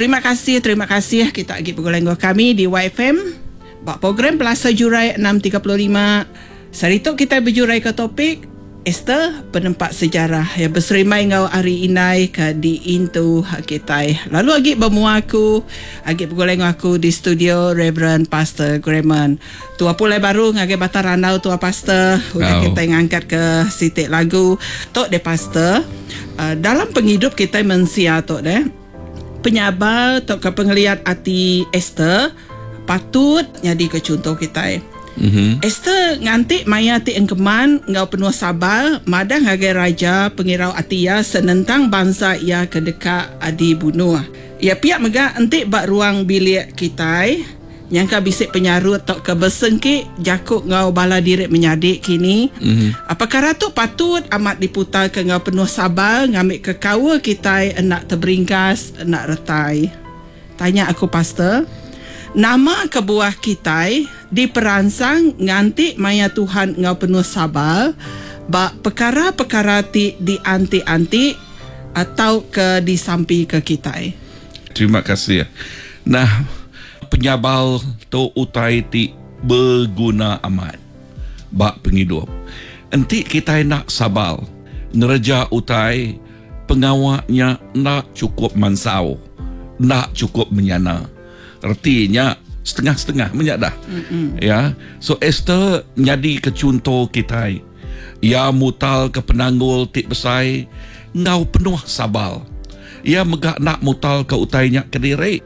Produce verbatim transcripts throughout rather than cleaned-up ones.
Terima kasih, terima kasih kita lagi bergolong kami di Y F M. Bak program Plaza Jurai enam tiga puluh lima. Saritok kita berjurai ke topik Esther penempat sejarah yang berserimai ngau hari inai ke di Intu kita. Lalu lagi bermua aku, lagi bergolong aku di studio Reverend Pastor Grayman. Tua pulai baru ngage batar ranau tua pastor. Udah oh. Kita ngangkat ke sitik lagu. Tok de pastor. Uh, dalam penghidup kita mensia tok de. Penyabar tok ke pengeliat hati Esther patut jadi ke contoh kita. Mm-hmm. Esther nganti maya ti engkeman ngau penuh sabar madang hagai raja pengirau atia senentang bangsa ia kedeka adi bunuh. Ia pihak mega entik bak ruang bilik kita nyangka bisik penyarut tok kebesengki jakuk ngau bala direk menyadik kini. Mm-hmm. Apakah ratu patut amat diputar ke ngau penuh sabar ngambil ke kawa kita enak terberingkas enak retai. Tanya aku pastor, nama kebuah kita diperansang nganti maya Tuhan ngau penuh sabar bak perkara-perkara ti dianti-anti atau ke disampi ke kita. Terima kasih. Nah, penyabal tu utai ti berguna amat bak penghidup. Enti kita nak sabar ngereja utai pengawaknya nak cukup mansau, nak cukup menyana. Artinya setengah-setengah menyadah. Ya, so Esther nyadi ke contoh kita. Ia mutal ke penanggul tik besai ngau penuh sabar. Ia megak nak mutal ke utainya kediri.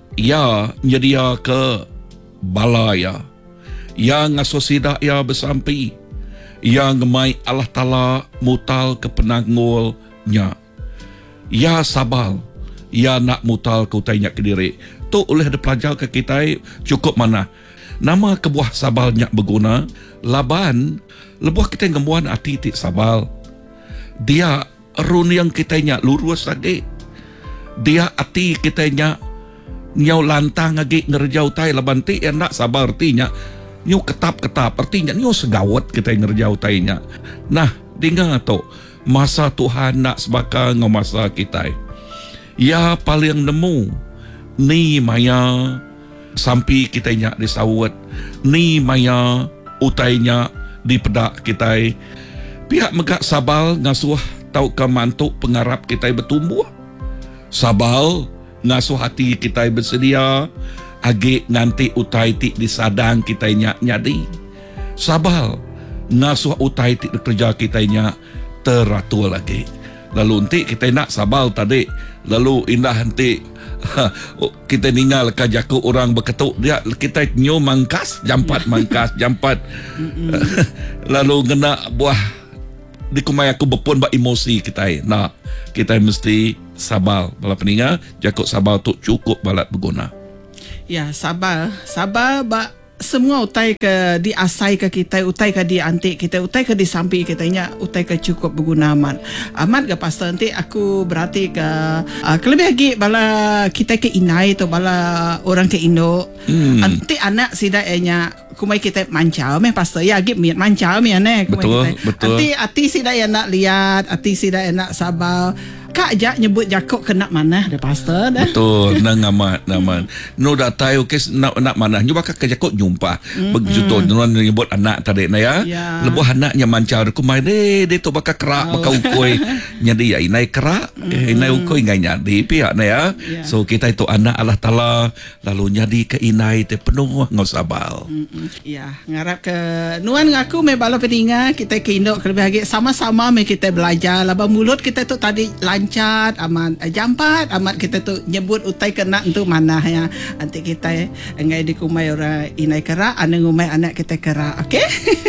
Ia nyedia ke balaya. Ia ngasosida ia bersampi. Ia ngemai Allah Ta'ala mutal ke penanggulnya. Ia sabar. Ia nak mutal ke utainya kediri. Tu oleh ada pelajar ke kita cukup mana. Nama kebuah sabalnya berguna. Laban, lebuah kita ngembuan hati tik sabal. Dia run yang kita nya lurus lagi. Dia hati kita nya nyau lantang lagi ngerjau tai laban ti yang nak sabar artinya nyau ketap-ketap artinya nyau segawat kita ngerjau tai nya. Nah, dengar tu masa Tuhan nak sebaka ngau masa kita. Ya paling nemu ni maya sampai kita nyak disawat, ni maya utainya di pedak kita. Pihak megak sabal ngasuh tau ke mantuk pengarap kita bertumbuh. Sabal ngasuh hati kita bersedia agi nanti utai tik disadang kita nyak nyadi. Sabal ngasuh utai tik kerja kita nyak teratur lagi. Lalu nanti kita nak sabal tadi. Lalu indah nanti kita ninggal ke jaku orang berketuk dia kita nyo mangkas jampat mangkas jampat. Lalu kena buah dikumai aku berpun bak emosi kita. Nah, kita mesti sabar bala peninga jakuk sabar tu cukup balat berguna. Ya, sabar. Sabar bak semua utai ke diasai ke kita, utai ke diantik kita, utai ke disampi kita nya, utai ke cukup berguna amat. Amat ke pastor nanti aku berarti ke uh, kelebih lagi bala kita ke inai tu bala orang ke Indo. Hmm. Nanti anak sida nya kumai kita mancau meh pastor ya gip miat mancau meh nek. Betul, betul. Nanti ati sida yang nak lihat, ati sida yang nak sabar. Kak jak nyebut jakok kena mana dah pastor dah. Betul, nang amat, amat. No dah tahu kes nak nak mana. Nyu bakal ke jakok jumpa. Begitu tu nuan nyebut anak tadi na ya. Ya. Lebuh anaknya mancar ku mai de de tu bakal kerak bakal ukoi. Nyadi ya inai kerak, eh, inai ukoi ngai nyadi pihak na ya. Ya. So kita itu anak Allah Taala lalu nyadi ke inai te penuh ngau sabal. Ya, ngarap ke nuan ngaku me bala peninga kita ke Indo kelebih lagi sama-sama me kita belajar laba mulut kita tu tadi lancat amat eh, jampat amat kita tu nyebut utai kena tu mana ya nanti kita eh, ngai dikumai orang inai kera ane ngumai anak kita kera okey.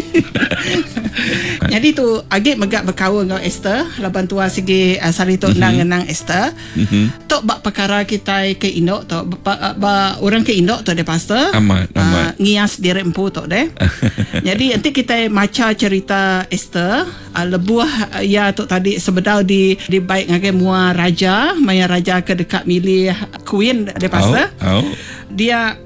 Jadi tu agak megak berkawan dengan Esther laban tua segi uh, saritok mm-hmm. nang ngenang Esther. Mm-hmm. Tok bak perkara kita ke Indo tok ba, ba, orang ke Indo tok de pastor. Amat amat. Uh, ngias direk empu tok de. Jadi nanti kita maca cerita Esther uh, lebuah uh, ya tok tadi sebedau di di baik ngagai mua raja, maya raja ke dekat milih queen de pastor. Oh, oh. Dia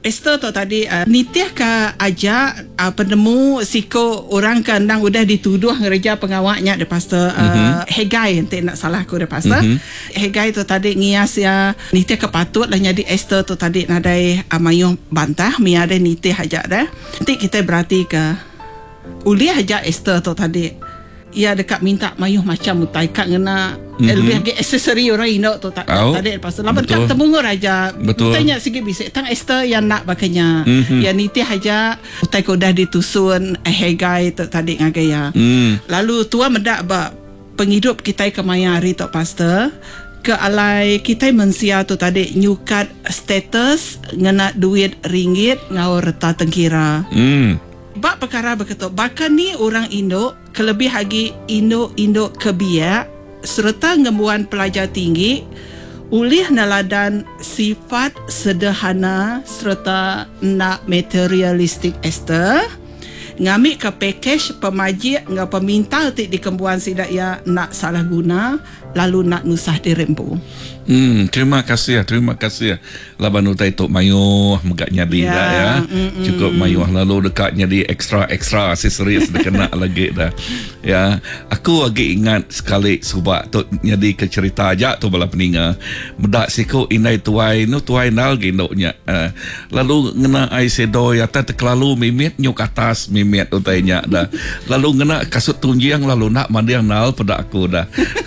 Esther tu tadi uh, nitih ka ajak uh, penemu siko orang kandang udah dituduh ngereja pengawaknya de pastor uh, mm-hmm. Hegai ente nak salah aku de pastor mm-hmm. Hegai tu tadi ngias ya nitih ka patut lah jadi Esther tu tadi nadai uh, mayuh bantah mi ada nitih ajak dah nanti kita berarti ke uli ajak Esther tu tadi ia dekat minta mayuh macam mutai kak ngena mm-hmm. lebih lagi aksesori orang Indo tu tak oh, tadi lepas tu laban kak temungur aja tanya sikit bisik tang Esther yang nak bakanya mm-hmm. yang niti aja utai ko dah ditusun Hegai tu tadi ngagaya mm. lalu tua medak ba penghidup kita kemayari tu pastor ke alai kita mensia tu tadi nyukat status ngena duit ringgit ngau reta tengkira mm. Bak perkara berkata, bahkan ni orang Indo, kelebih lagi Indo-Indo kebiak, serta ngembuan pelajar tinggi, ulih naladan sifat sederhana serta nak materialistik Esther, ngambil ke package pemajik ngau peminta tik di kembuan sidak ya nak salah guna, lalu nak nusah dirempu. Hmm, terima kasih ya, terima kasih ya. Laban utai tok mayuh megak nyadi yeah. dah ya. Mm-mm. Cukup mayuh lalu dekat nyadi ekstra-ekstra aksesoris dah kena lagi dah. Ya, aku lagi ingat sekali sebab tok nyadi ke cerita aja tu bala peninga. Medak siko inai tuai nu tuai nal gendoknya. Uh, lalu ngena ai sedo ya ta terlalu mimit nyuk atas mimit utainya dah. Lalu ngena kasut tunjiang lalu nak mandiang nal pada aku dah.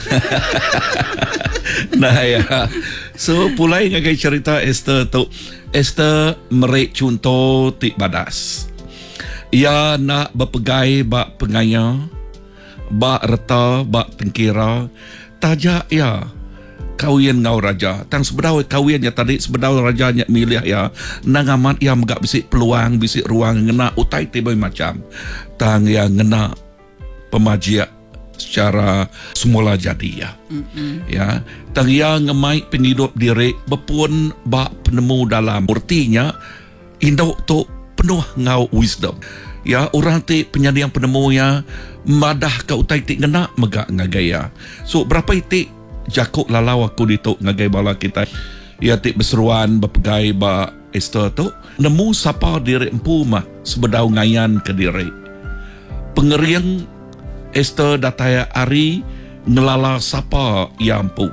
Nah ya, so pulai ngagai cerita Esther tu. Esther merek contoh tik badas. Ia nak berpegai bak pengaya, bak reta, bak tengkira. Tajak ya kawin ngau raja. Tang sebedau kawin ya tadi sebedau raja nya milih ya. Nang amat ia megak bisik peluang, bisik ruang ngena utai tibai macam. Tang ya ngena pemajiak secara semula jadi ya. Mm-hmm. Ya, tang ia ngemai penghidup diri berpun bak penemu dalam artinya induk tu penuh ngau wisdom. Ya, orang ti penyadiang penemu ya madah ka utai ti ngena megak ngagaya. So berapa itik jakuk lalau aku ditok ngagai bala kita. Ya ti berseruan berpegai ba Esther tu nemu sapa diri empu mah sebedau ngayan ke diri. Pengeriang Esther dataya ari ngelala sapa yampu.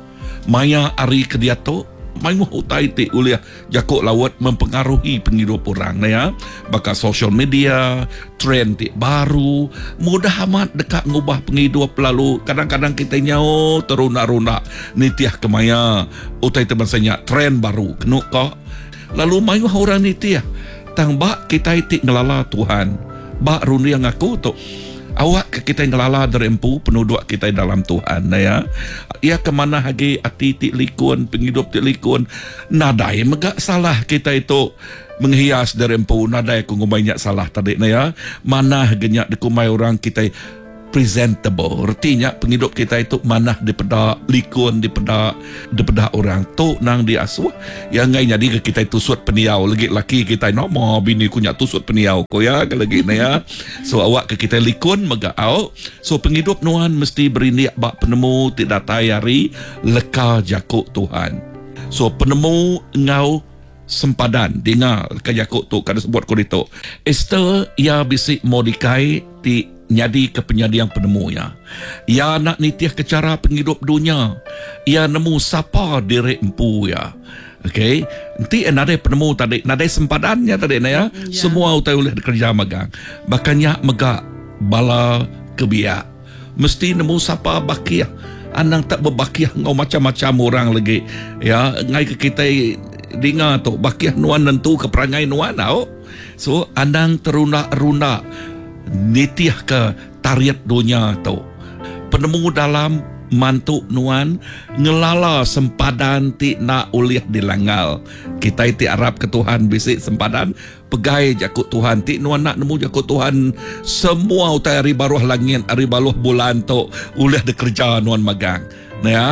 Maya ari kediato mayu utai ti uliah jakuk lawat mempengaruhi penghidup orang na ya. Baka social media, trend ti baru, mudah amat dekat ngubah penghidup lalu kadang-kadang kita nyau teruna-runa nitiah kemaya utai tebansanya trend baru kenu kok. Lalu mayu orang nitiah tang bak kita ti ngelala Tuhan. Bak rundi yang aku tu awak kita ngelala derempu penduduk kita dalam Tuhan ya. Ia kemana lagi hati tik likun penghidup tik likun nadai megak salah kita itu menghias derempu nadai ku ngumainya salah tadi na ya. Mana genyak dikumai orang kita presentable. Artinya penghidup kita itu mana dipeda likun dipeda dipeda orang tu nang diasuh yang ngai jadi kita itu tusut peniau lagi laki kita nama bini ku nyak tusut peniau ko ya lagi na ya. So awak ke kita likun megau. So penghidup nuan mesti beriniak bak penemu tidak tayari leka jakuk Tuhan. So penemu ngau sempadan dengar ke jakuk tu kada sebut ko dito. Esther ia bisik Mordekai ti nyadi ke penyadiang penemu ya. Ia nak nitiah ke cara penghidup dunia. Ia nemu sapa diri empu ya. Okay. Nanti nadai penemu tadi, nadai sempadannya tadi na ya. Yeah. Semua utai oleh kerja magang. Bahkannya megak bala kebiak. Mesti nemu sapa bakiah. Anang tak berbakiah ngau macam-macam orang lagi. Ya, ngai ke kita dengar tu bakiah nuan nentu ke perangai nuan tau. So anang teruna-runa nitiah ke tariat dunia tu. Penemu dalam mantuk nuan ngelala sempadan ti nak uliah dilangal. Kita ti Arab ke Tuhan bisik sempadan pegai jakut Tuhan ti nuan nak nemu jakut Tuhan semua utai hari baruh langit hari baruh bulan tu uliah dikerja nuan magang. Nah ya,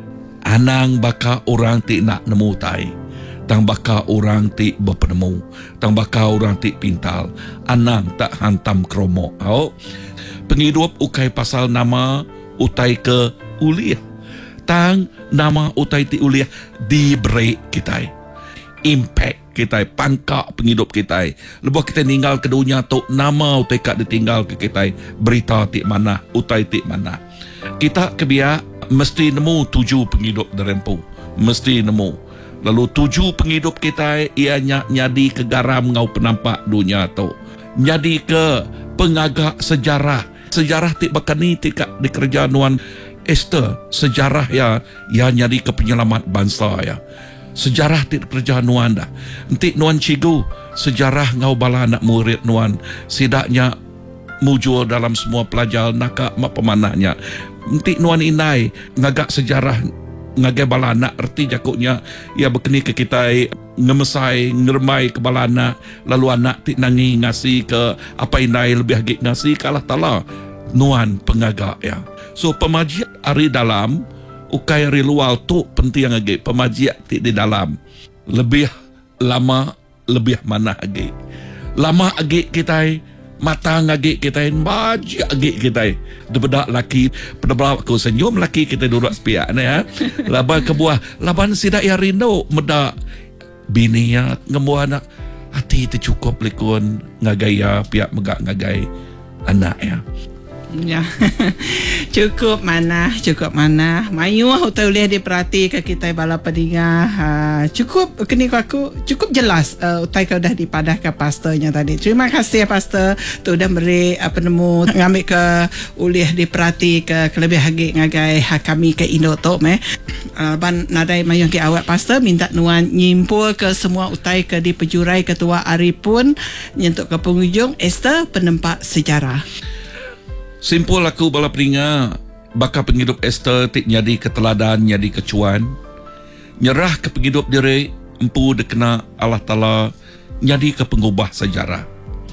anang baka orang ti nak nemu tai. Tang baka orang ti berpenemu. Tang baka orang ti pintal. Anang tak hantam kromo. Oh. Penghidup ukai pasal nama utai ke uliah. Tang nama utai ti uliah diberi kita. Impact. kita, pangkak penghidup kita. Lepas kita tinggal ke dunia tu, nama utai kat ditinggal ke kita, berita tik mana, utai tik mana. Kita kebiak mesti nemu tujuh penghidup derempu, mesti nemu. Lalu tujuh penghidup kita ianya nyadi ke garam ngau penampak dunia tu, nyadi ke pengagak sejarah. Sejarah tik bakani tik di kerajaan Nuan Esther, sejarah ya ya nyadi ke penyelamat bangsa ya. Sejarah tik kerajaan Nuan dah. Entik Nuan Cigu, sejarah ngau bala anak murid Nuan sidaknya mujur dalam semua pelajar nakak mak pemanahnya. Entik Nuan Inai ngagak sejarah ngagai bala anak erti jakuknya ia berkeni ke kita ngemesai ngermai ke bala anak, lalu anak tik nangi ngasi ke apa Inai lebih agak ngasi ke Allah Ta'ala Nuan pengagak ya. So pemajiat ari dalam ukai ari luar tu penting agak, pemajiat tik di dalam lebih lama lebih mana agak lama agak kita matang agak kita baji agak kita daripada laki pada aku senyum laki kita duduk sepiak ni ya. Laban kebuah laban sidak ya rindu medak bini ya ngembuah anak hati itu cukup lekun ngagaya pihak megak ngagai anak ya. Ya, cukup mana, cukup mana. Mayu hotel boleh diperhati ke kita bala pendengar. Ha, cukup kini aku cukup jelas. Uh, utai kau dah dipadah ke pastornya tadi. Terima kasih ya pastor. Tu dah beri apa nemu ngambil ke ulih diperhati ke kelebih hagi ngagai hak kami ke Indo tu meh. Uh, ban nadai mayu ke awak pastor minta nuan nyimpul ke semua utai ke di pejurai ketua Ari pun nyentuk ke penghujung Esther penempat sejarah. Simpul aku bala peringa bakal penghidup Esther tik nyadi keteladan, nyadi kecuan, nyerah ke penghidup diri empu dekena Allah Ta'ala, nyadi ke pengubah sejarah.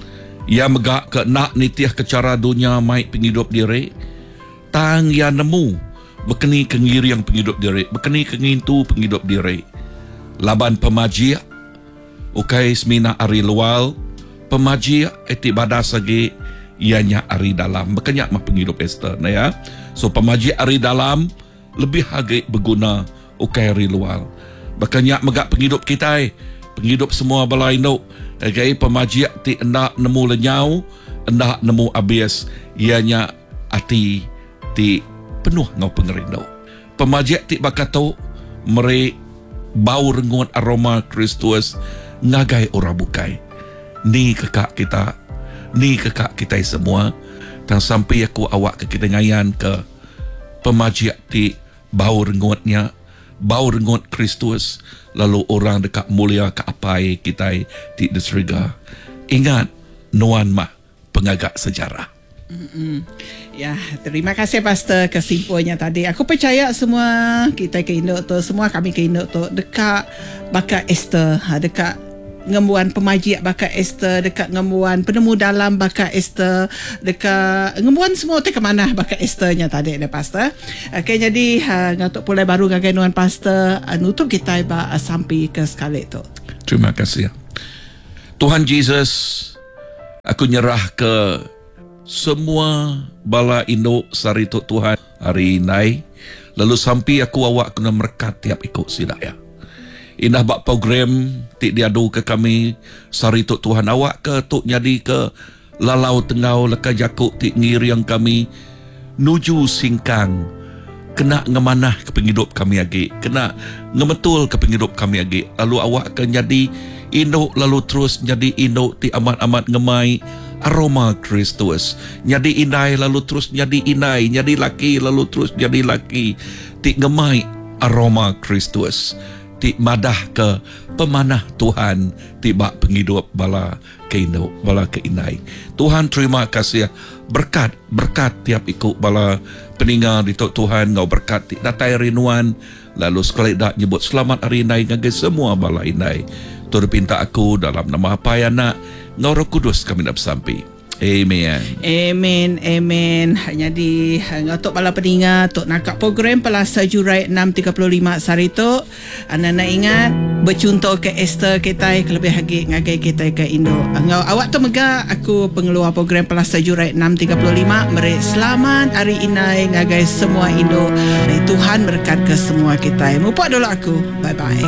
Ia megak ke nak nitiah ke cara dunia maik penghidup diri, tang ia nemu berkeni kengiri yang penghidup diri, berkeni kengintu penghidup diri. Laban pemajia ukai semina ari lual, pemajia etik badas lagi ianya ari dalam berkenyak mah penghidup Esther nah ya. So pemaji ari dalam lebih agak berguna ukai ari luar. Berkenyak megak penghidup kita, penghidup semua bala Indo. Okay, pemaji ti endak nemu lenyau, endak nemu abis, ianya ati ti penuh ngau pengerindu. Pemaji ti bakato mere bau rengut aroma Kristus ngagai ora bukai. Ni kekak kita, ni kekak kita semua, dan sampai aku awak ke kita ngayan ke pemajiak ti bau rengutnya, bau rengut Kristus, lalu orang dekat mulia ke apai kita ti disrega. Ingat nuan mah pengagak sejarah. Mm-mm. Ya, terima kasih pastor kesimpulannya tadi. Aku percaya semua kita ke Indo tu, semua kami ke Indo tu dekat bakal Esther, dekat ngembuan pemajiak bakal Esther, dekat ngembuan penemu dalam bakal Esther, dekat ngembuan semua tu ke mana bakal Esthernya tadi ada pastor. Okey, jadi ha, ngatuk pulai baru ngagai nuan pastor uh, nutup kita ba uh, sampai ke sekali tu. Terima kasih. Tuhan Yesus, aku nyerah ke semua bala Indo sari tu Tuhan hari ini, lalu sampai aku awak kena merkat tiap ikut sila ya. Indah bak program tik diadu ke kami sari tu Tuhan awak ke tuk nyadi ke lalau tengau leka jakuk tik ngiri yang kami nuju singkang kena ngemanah ke penghidup kami lagi, kena ngemetul ke penghidup kami lagi, lalu awak ke nyadi induk lalu terus nyadi induk tik amat-amat ngemai aroma Kristus, nyadi inai lalu terus nyadi inai, nyadi laki lalu terus nyadi laki, tik ngemai aroma Kristus, ti madah ke pemanah Tuhan tiba penghidup bala ke Indo, bala ke inai. Tuhan terima kasih berkat berkat tiap ikut bala peningal di Tuhan ngau berkat ti datai rinuan, lalu sekali dak nyebut selamat hari inai ngagai semua bala inai. Tur pinta aku dalam nama apa anak ngau Roh Kudus kami nak bersampai. Amen. Amen, amen. Hanya di ngatuk bala peningat tok nakak program Pelasa Jurai enam tiga puluh lima sari tu. Anda nak ingat bercontoh ke Esther kita lebih lagi ngagai kita ke Indo. Ngau awak tu mega aku pengeluar program Pelasa Jurai enam tiga puluh lima. Meri selamat hari inai ngagai semua Indo. Tuhan berkat ke semua kita. Mupak dulu aku. Bye bye.